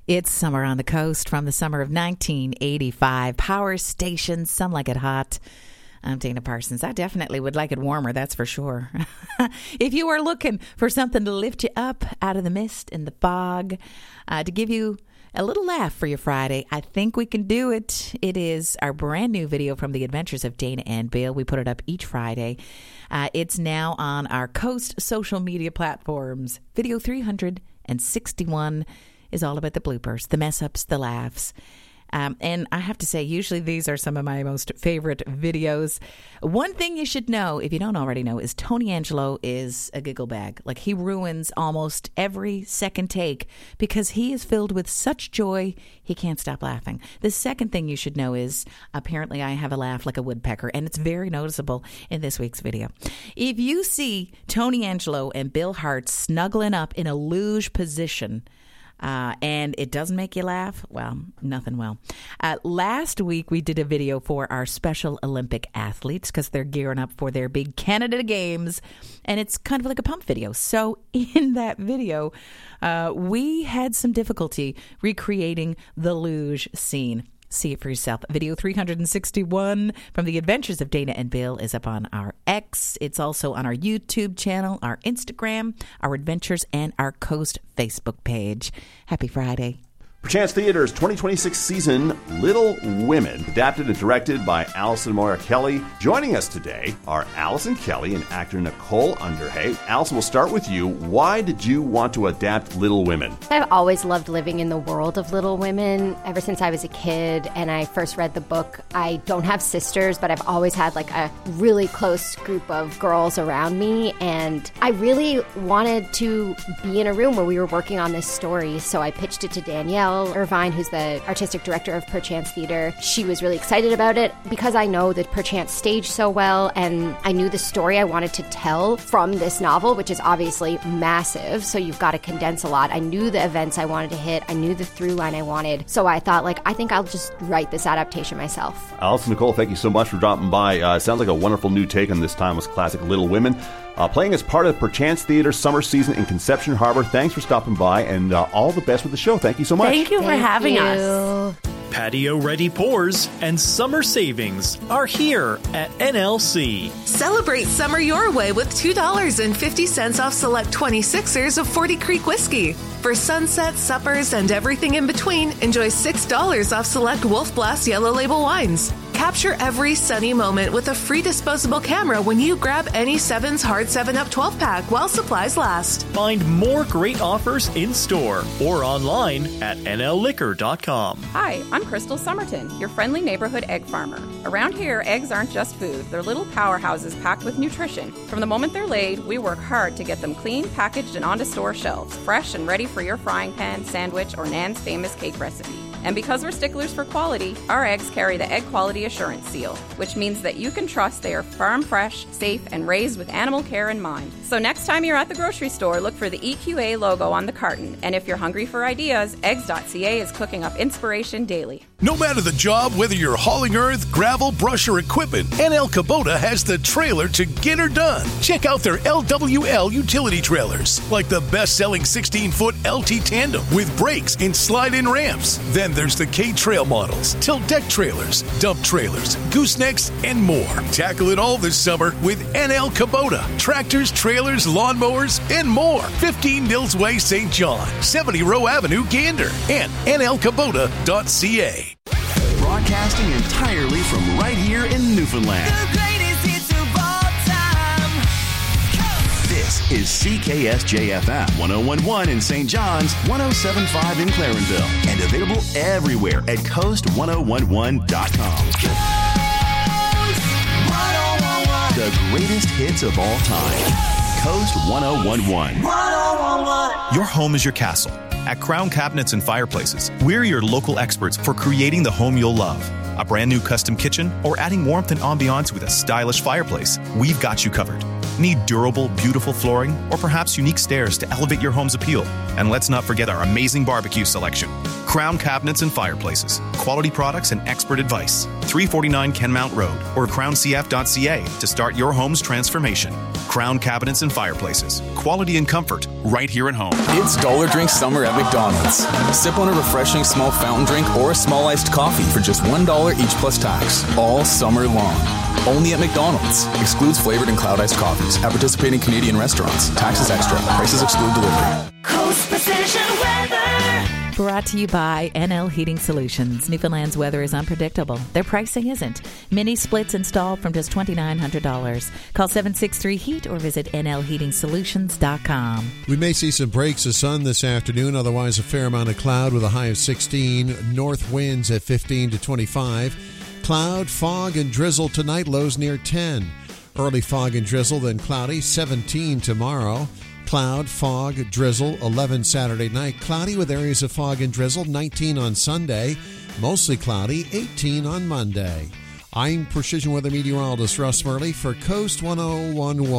It's summer on the coast from the summer of 1985. Power stations, some like it hot. I'm Dana Parsons. I definitely would like it warmer, that's for sure. If you are looking for something to lift you up out of the mist and the fog, to give you a little laugh for your Friday, I think we can do it. It is our brand new video from the Adventures of Dana and Bill. We put it up each Friday. It's now on our Coast social media platforms. Video 361 is all about the bloopers, the mess-ups, the laughs. And I have to say, usually these are some of my most favorite videos. One thing you should know, if you don't already know, is Tony Angelo is a giggle bag. Like, he ruins almost every second take because he is filled with such joy, he can't stop laughing. The second thing you should know is, apparently I have a laugh like a woodpecker, and it's very noticeable in this week's video. If you see Tony Angelo and Bill Hart snuggling up in a luge position, and it doesn't make you laugh, well, nothing will. Last week, we did a video for our Special Olympic athletes because they're gearing up for their big Canada Games, and it's kind of like a pump video. So in that video, we had some difficulty recreating the luge scene. See it for yourself. Video 361 from the Adventures of Dana and Bill is up on our X. It's also on our YouTube channel, our Instagram, our Adventures, and our Coast Facebook page. Happy Friday. Perchance Theater's 2026 season, Little Women, adapted and directed by Allison Moyer Kelly. Joining us today are Allison Kelly and actor Nicole Underhay. Allison, we'll start with you. Why did you want to adapt Little Women? I've always loved living in the world of Little Women ever since I was a kid and I first read the book. I don't have sisters, but I've always had like a really close group of girls around me, and I really wanted to be in a room where we were working on this story, so I pitched it to Danielle Irvine, who's the artistic director of Perchance Theater. She was really excited about it because I know that Perchance staged so well, and I knew the story I wanted to tell from this novel, which is obviously massive, so you've got to condense a lot. I knew the events I wanted to hit. I knew the through line I wanted, so I thought, I think I'll just write this adaptation myself. Allison, Nicole, thank you so much for dropping by. Sounds like a wonderful new take on this timeless classic Little Women. Playing as part of Perchance Theater's summer season in Conception Harbor. Thanks for stopping by, and all the best with the show. Thank you so much. Thank you for having us. Patio-ready pours and summer savings are here at NLC. Celebrate summer your way with $2.50 off select 26ers of 40 Creek whiskey. For sunset, suppers, and everything in between, enjoy $6 off select Wolf Blast Yellow Label wines. Capture every sunny moment with a free disposable camera when you grab any 7's Hard 7-Up 12-pack while supplies last. Find more great offers in store or online at nlliquor.com. Hi, I'm Crystal Somerton, your friendly neighborhood egg farmer. Around here, eggs aren't just food. They're little powerhouses packed with nutrition. From the moment they're laid, we work hard to get them clean, packaged, and onto store shelves, fresh and ready for your frying pan, sandwich, or Nan's famous cake recipe. And because we're sticklers for quality, our eggs carry the Egg Quality Assurance Seal, which means that you can trust they are farm fresh, safe, and raised with animal care in mind. So next time you're at the grocery store, look for the EQA logo on the carton. And if you're hungry for ideas, eggs.ca is cooking up inspiration daily. No matter the job, whether you're hauling earth, gravel, brush, or equipment, NL Kubota has the trailer to get her done. Check out their LWL utility trailers, like the best-selling 16-foot LT Tandem with brakes and slide-in ramps. Then there's the K-Trail models, tilt deck trailers, dump trailers, goosenecks, and more. Tackle it all this summer with NL Kubota. Tractors, trailers, lawnmowers, and more. 15 Mills Way, St. John, 70 Row Avenue, Gander, and nlkubota.ca. Broadcasting entirely from right here in Newfoundland. The greatest hits of all time. This is CKSJ-FM 101.1 in St. John's, 107.5 in Clarenville, and available everywhere at coast1011.com. Coast 1011. The greatest hits of all time. Coast 1011. 1011. Your home is your castle. At Crown Cabinets and Fireplaces, we're your local experts for creating the home you'll love. A brand new custom kitchen or adding warmth and ambiance with a stylish fireplace, we've got you covered. Need durable, beautiful flooring, or perhaps unique stairs to elevate your home's appeal? And let's not forget our amazing barbecue selection. Crown Cabinets and Fireplaces. Quality products and expert advice. 349 Kenmount Road or crowncf.ca to start your home's transformation. Crown Cabinets and Fireplaces. Quality and comfort right here at home. It's Dollar Drink Summer at McDonald's. Sip on a refreshing small fountain drink or a small iced coffee for just $1 each plus tax. All summer long. Only at McDonald's. Excludes flavored and cloud iced coffees. At participating Canadian restaurants. Taxes extra. Prices exclude delivery. Coast Precision Weather. Brought to you by NL Heating Solutions. Newfoundland's weather is unpredictable. Their pricing isn't. Mini splits installed from just $2,900. Call 763-HEAT or visit nlheatingsolutions.com. We may see some breaks of sun this afternoon, otherwise a fair amount of cloud with a high of 16. North winds at 15 to 25. Cloud, fog, and drizzle tonight, lows near 10. Early fog and drizzle, then cloudy, 17 tomorrow. Cloud, fog, drizzle, 11 Saturday night. Cloudy with areas of fog and drizzle, 19 on Sunday. Mostly cloudy, 18 on Monday. I'm Precision Weather Meteorologist Russ Murley for Coast 101.1.